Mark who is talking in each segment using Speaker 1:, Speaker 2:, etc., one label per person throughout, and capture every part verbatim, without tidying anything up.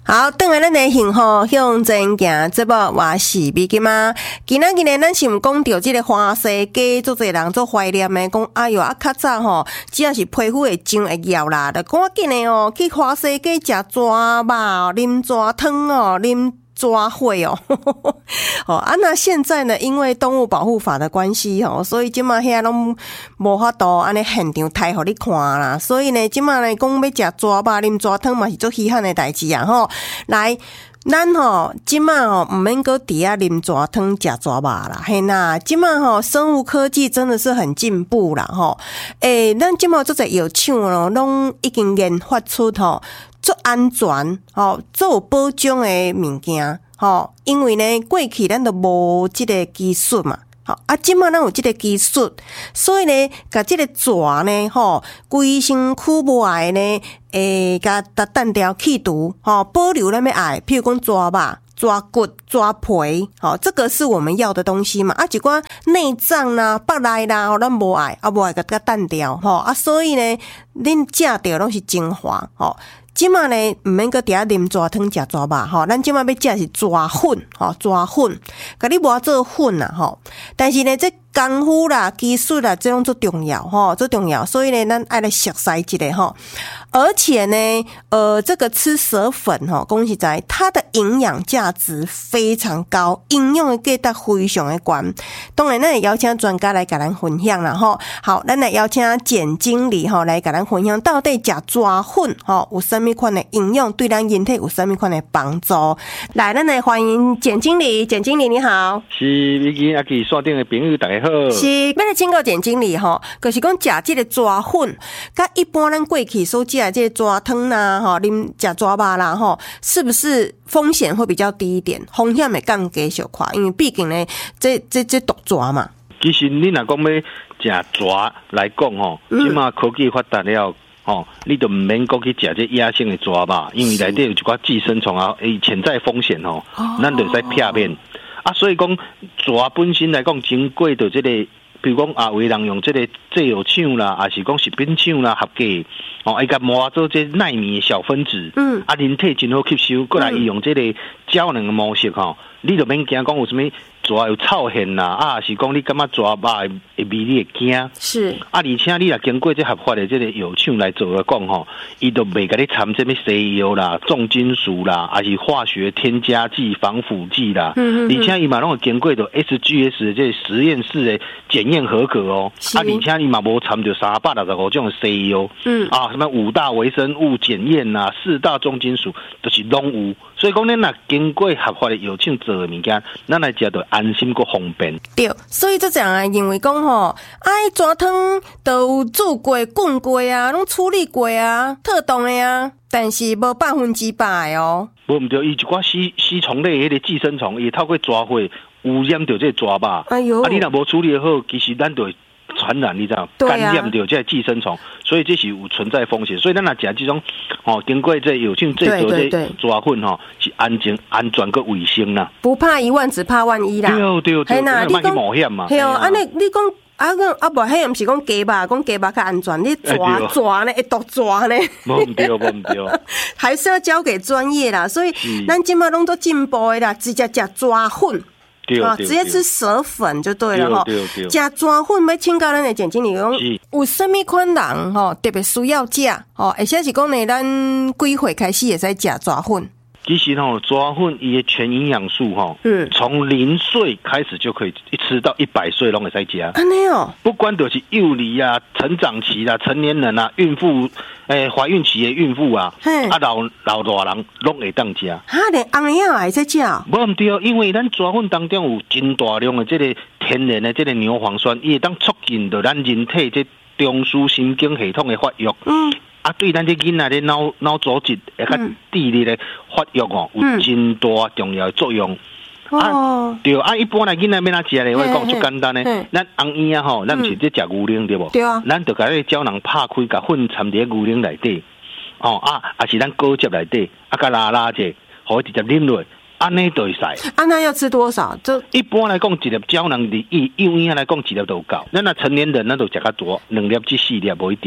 Speaker 1: 好，转来咱的幸福向前行节目，我是美金妈。今仔日呢，咱是毋讲到即个花生鸡，足侪人做怀念的，讲哎哟啊，较早吼，只要是皮肤会痒会痒啦，就赶紧的哦，去花生鸡食蛇肉、啉蛇汤哦，啉。抓会哦，哦啊！那现在呢，因为动物保护法的关系哦，所以即马遐拢无法度安尼现场抬互你看啦。所以呢，即马呢讲要食蛇肉、啉蛇汤嘛是做稀罕的代志啊吼。来，咱吼即马吼毋免搁伫遐啉蛇汤、食蛇肉啦，嘿呐！即马吼生物科技真的是很进步啦吼。诶，咱即马做者药厂咯，拢已经研发出吼。做安全吼，做有保障的物件吼，因为呢过去咱都无即个技术嘛，好啊，即马咱有即个技术，所以呢，甲即个蛇呢吼，规身躯外呢，诶，甲搭单条去除吼，保留咱要爱，譬如讲蛇肉。抓骨、抓皮，好，这个是我们要的东西嘛？啊，一寡内脏啦、腹内啦，咱无爱，啊，无爱甲它淡掉，吼啊，所以呢，恁食着拢是精华，吼。即马呢，毋免搁伫遐啉蛇汤食蛇肉，吼，咱即马要食是蛇粉，吼，蛇粉，甲你磨做粉啦，吼。但是呢，这功夫啦、技术啦，这种最重要，吼，最重要。所以呢，咱爱来熟悉一下，吼。而且呢，呃，这个吃蛇粉，吼，讲实在，它的营养价值非常高，应用的价值非常的高。当然，咱会邀请专家来甲咱分享啦，吼。好，咱来邀请简经理，吼，来甲咱分享到底食蛇粉，吼，有啥物款的应用，对咱人体有啥物款的帮助。来，咱来欢迎简经理，简经理你好。
Speaker 2: 是，已经阿记线顶的朋友大家好。
Speaker 1: 是，要来请教简经理吼，就是讲食即个蛇粉，甲一般咱过去所食的这个蛇汤啦，吼，啉食蛇肉啦，吼，是不是风险会比较低一点？风险会更加小块，因为毕竟呢，这这这毒蛇嘛。
Speaker 2: 其实你若讲要食蛇来讲吼，即马科技发达了。哦，你就唔免讲去食这野生的蛇肉，因为内底有一寡寄生虫啊，诶，潜在风险哦，咱就使避免。啊，所以讲蛇本身来讲，经过着这个，比如讲啊，有的人用这个製藥厂啦，还是讲食品厂啦合价，哦，伊甲磨做这纳米的小分子，嗯，啊，人体真好吸收，过来伊用这个胶囊的模式吼，你就免惊讲有啥物。蛇有臭痕啦，啊，是讲你感觉蛇肉的味你会惊，
Speaker 1: 是啊，
Speaker 2: 而且你若经过这合法的这个药厂来做来讲吼，伊都袂甲你掺这么西药啦、重金属啦，还是化学添加剂、防腐剂啦，嗯嗯嗯而且伊嘛拢有经过着 S G S 的这实验室的检验合格哦，啊，而且伊嘛无掺着三百六十五种西药，嗯啊，什么五大微生物检验啦、四大重金属，都、就是拢有。所以讲，咱若经过合法的药厂做的物件，咱来食到安心个方便。
Speaker 1: 对，所以就这样啊，认为讲吼，哎，蛇汤都有煮过、滚过啊，拢处理过啊，特冻的啊，但是无百分之百哦。
Speaker 2: 无毋对，伊一寡吸吸虫类迄个寄生虫，伊透过蛇血污染到这蛇肉。哎呦，啊，你若无处理好，其实咱就会传染，你知道？感染到这寄生虫，所以这是有存在风险。所以咱若食这种哦，经过这药厂制作这蛇粉吼，是安全、安全个卫生啦。
Speaker 1: 不怕一万，只怕万一啦。
Speaker 2: 对对对，
Speaker 1: 那
Speaker 2: 你讲冒险嘛？
Speaker 1: 系哦，啊你你讲啊个啊无，迄毋是讲鸡肉，讲鸡肉较安全，你蛇蛇呢，会毒蛇呢？
Speaker 2: 无唔对，无唔对，
Speaker 1: 还是要交给专业啦。所以咱今麦拢都进步的啦，直接食蛇粉。
Speaker 2: 对
Speaker 1: 啊，直接吃蛇粉就对了哈。食蛇粉要请教咱的简经理讲，有什么款人吼特别需要食吼？而且是讲呢，咱几岁开始会使食蛇粉？
Speaker 2: 其实吼，蛇粉伊的全营养素吼，嗯，从零岁开始就可以一吃到一百岁拢会使食。
Speaker 1: 安尼哦，
Speaker 2: 不管就是幼儿啊、成长期啦、成年人啊、孕妇，诶、欸，怀孕期的孕妇啊，啊老老大人拢会当食。
Speaker 1: 哈，连翁仔也会使食？
Speaker 2: 无唔对，因为咱蛇粉当中有真大量的这个天然的这个牛磺酸，伊会当促进到咱人体这中枢神经系统的发育。嗯。啊，对咱这囡仔的脑脑组织会较智力的发育哦，有真大重要的作用。嗯、啊，对啊，一般来囡仔要哪食咧？我讲最简单咧，咱红衣啊吼，咱毋是在食牛奶对无？对啊，咱就甲迄个胶囊拍开，甲粉掺伫牛奶内底，哦啊，啊是咱果汁内底，啊甲拉拉者，互伊直接啉落。安尼就会使。
Speaker 1: 啊，那要吃多少？就
Speaker 2: 一般来讲，一粒胶囊的以幼婴来讲，一粒就够。咱若成年人，咱就食较多，两粒至四粒不一定。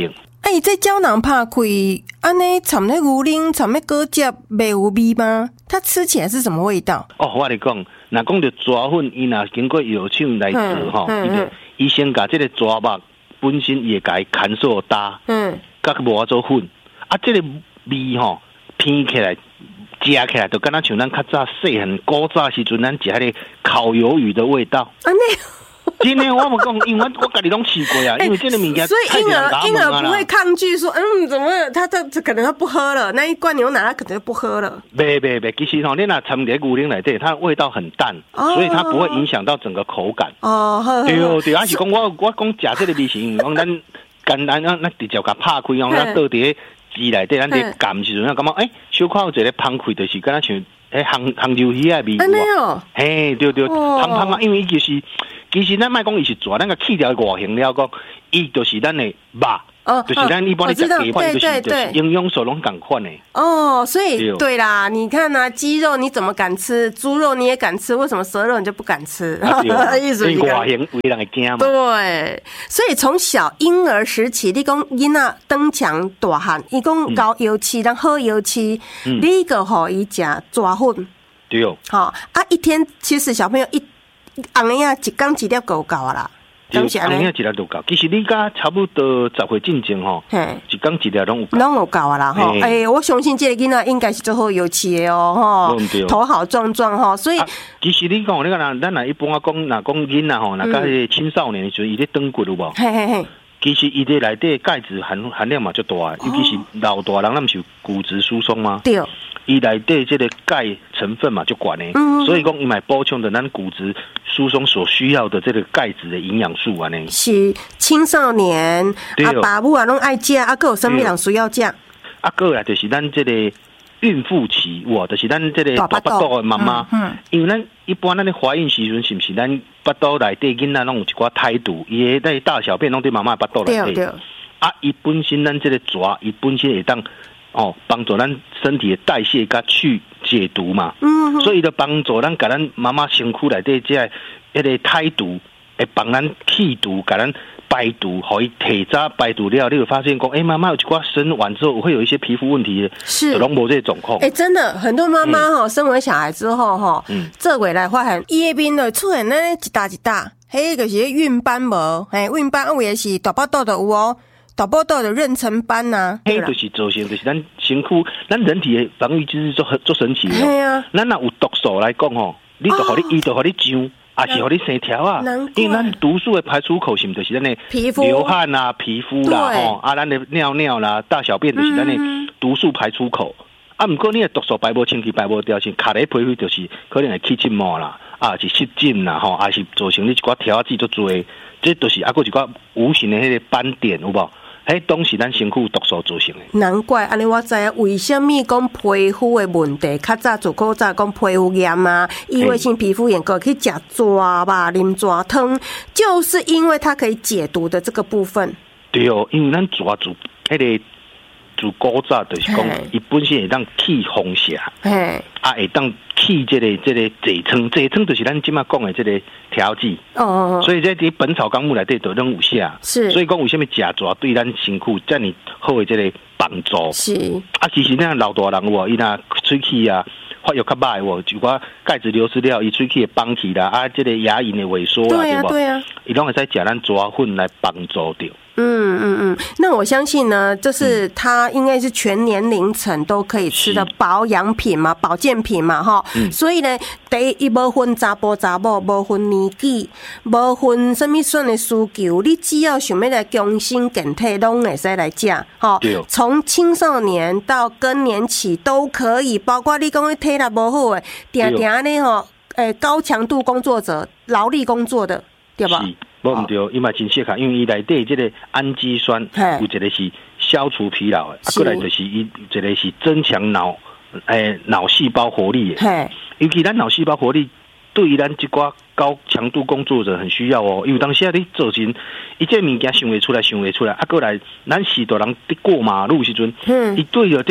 Speaker 1: 哎、欸，这胶囊拍开，安尼掺那牛奶、掺那果汁，没有味吗？它吃起来是什么味道？
Speaker 2: 哦，我跟你讲，那讲到蛇粉，伊若经过药厂来做吼，伊就医生甲这个蛇肉本身也甲伊砍塑搭，嗯，甲磨做粉，啊，这个味吼偏起来。食起来就敢若像咱较早细汉古早时阵，咱食迄个烤鱿鱼的味道。
Speaker 1: 安尼，
Speaker 2: 真的，我们讲，因为我我家己拢吃过啊，因为这个物件，
Speaker 1: 所以婴儿婴儿不会抗拒说，嗯，怎么他这可能他不喝了，那一罐牛奶他可能就不喝了。
Speaker 2: 别别别，其实吼，你若掺在牛奶内底，它味道很淡，哦、所以它不会影响到整个口感。哦，对哦对，还是讲我我讲食这个味是因为讲咱简单啊，咱直接甲拍开，然后咱倒伫鸡内底，咱伫含时阵，感觉诶，小可有一个芳气，就是敢若像诶杭杭州鱼啊味道。嘿，对对，香香啊，因为伊就是，其实咱莫讲伊是蛇，咱个去掉外形了，讲伊就是咱的肉。哦，就是咱一般的食鸡块，就是就是营养素拢共款的。
Speaker 1: 哦，所以对啦，你看啊，鸡肉你怎么敢吃？猪肉你也敢吃，为什么蛇肉你就不敢吃？
Speaker 2: 意思是外形为人会惊嘛。
Speaker 1: 对，所以从小婴儿时期，你讲囡仔登强大汉，伊讲高油漆，咱好油漆，你个互伊食抓粉。
Speaker 2: 对哦。
Speaker 1: 好啊，一天其实小朋友一红呀一缸一粒够够啊啦。
Speaker 2: 就红领一粒都够，其实你甲差不多十岁进前吼，一缸一粒拢有够，
Speaker 1: 拢有够啊啦吼。哎，我相信这个囡仔应该是最好有气的哦，吼，头好壮壮吼，所以、啊、
Speaker 2: 其实你讲，你看咱咱若一般啊讲，若讲囡仔吼，若甲迄青少年的时候，伊咧长骨有无？嘿嘿嘿。其实伊伫内底钙质含含量嘛就大，尤其是老大人，咱不是有骨质疏松吗？对。伊内底这个钙成分嘛就管呢，嗯、所以讲伊买补充的咱骨质疏松所需要的这个钙质的营养素啊呢。是
Speaker 1: 青少年啊，爸母啊拢爱食，啊，还有什么人需要食？啊，
Speaker 2: 个来就是咱这个孕妇期，哇，就是咱这个大巴肚的妈妈，嗯嗯、因为咱一般咱咧怀孕时阵是不是咱巴肚内底囡仔拢有一寡胎毒，伊在大小便拢对妈妈巴肚内底。对对。啊，伊本身咱这个蛇，伊本身会当。哦，帮助咱身体的代谢甲去解毒嘛，嗯，所以就帮助咱甲咱妈妈身躯内底这迄个胎毒，会帮咱去毒，甲咱排毒，互伊提早排毒了，你会发现讲，哎、欸，妈妈有一寡生完之后会有一些皮肤问题，是拢无这个状况。
Speaker 1: 哎、欸，真的，很多妈妈哈，生完小孩之后哈，嗯，这回来发现伊那边的出现那一大一大，迄个是孕斑无，嘿，孕斑有也是大巴肚的有哦。大巴肚的妊娠斑呐，
Speaker 2: 迄就是造成，就是咱身躯，咱人体的防御机制做做神奇的。系啊，咱若有毒素来讲吼，你就互你，伊就互你上，也是互你生条啊。因为咱毒素的排出口是毋就是咱的皮肤、流汗啊、皮肤啦，吼啊，咱的尿尿啦、大小便就是咱的毒素排出口。啊，毋过你的毒素排无清气、排无掉，是卡咧皮肤就是可能会起疹毛啦，啊是湿疹啦，吼，啊是造成你一寡条子做多，这都是啊个一寡无形的迄个斑点，有无？迄拢是咱身躯毒素造成的。
Speaker 1: 难怪安尼，我知影为什么讲皮肤的问题，较早自古早讲皮肤炎啊，异位性皮肤炎，可去食蛇吧，啉蛇汤，就是因为它可以解毒的这个部分。
Speaker 2: 对哦，因为咱蛇自迄个自古早就是讲，伊本身会当去风邪，啊会当去这个这个痔疮，痔疮就是咱今麦讲的这个调剂。哦，所以在《本草纲目》内底都拢有写。是，所以讲为什么食蛇对咱身躯这么好的这个帮助？是啊，其实那老大人喎，伊那喙齿啊发育较歹喎，就讲钙质流失了，伊喙齿会崩起啦，啊，这个牙龈的萎缩啦，对吧？对啊，伊拢会使食咱蛇粉来帮助掉。
Speaker 1: 嗯嗯嗯，那我相信呢，就是它应该是全年龄层都可以吃的保养品嘛，保健品嘛，哈。嗯、所以呢，第一无分查甫查某，无分年纪，无分什么算的需求，你只要想要来强身健体，拢会使来食，哈。从青少年到更年期都可以，包括你讲体力无好的，定定呢吼，诶，高强度工作者、劳力工作的，对吧？
Speaker 2: 无毋对，伊嘛真适合，因为伊内底即个氨基酸有一个是消除疲劳的，啊，过来就是伊一个是增强脑诶脑细胞活力的。尤其咱脑细胞活力对于咱这寡高强度工作者很需要哦，因为当时啊你做阵，伊这物件想会出来，想会出来，啊，过来咱时大人伫过马路时阵，伊对着伫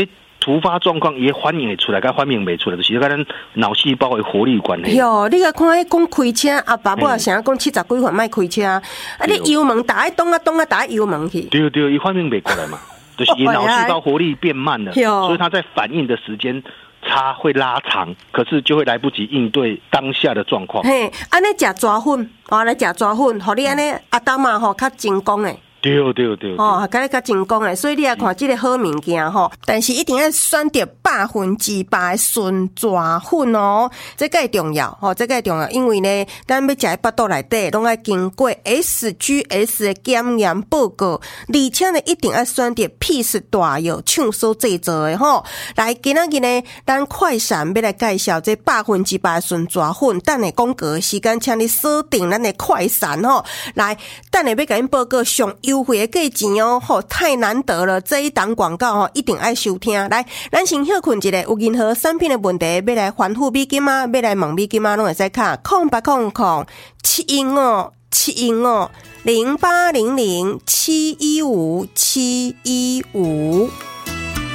Speaker 2: 突发状况也反映会出来，甲反映袂出来，就是甲咱脑细胞的活力关系。
Speaker 1: 哟，你甲看迄讲开车，阿爸母也想讲七十几岁莫开车，啊，你油门打一动啊动啊打油门去。
Speaker 2: 对对，伊反应袂过来嘛，就是伊脑细胞活力变慢了，所以他在反应的时间差会拉长，可是就会来不及应对当下的状况。
Speaker 1: 嘿，安尼食抓粉，哦，来食抓粉，互你安尼阿当嘛吼较成功诶。
Speaker 2: 对对对，
Speaker 1: 哦，甲你较成功诶，所以你来看即个好物件吼，但是一定要选择百分之百纯抓粉哦，这个重要吼，这个重要，因为呢，咱要食喺腹肚内底，拢要经过 S G S 的检验报告，而且呢，一定要选择 Peace 大药厂所制作的吼。来，今仔日呢，咱快闪要来介绍这百分之百纯抓粉，等下广告时间，请你锁定咱的快闪吼。来，等下要甲恁报告上优惠的价钱哦，吼，太难得了！这一档广告吼，一定爱收听。来，咱先休困一下，有任何产品的问题，要来反复美金啊，要来问美金啊，拢会使卡空八空空七一五七一五零八零零七一五七一五。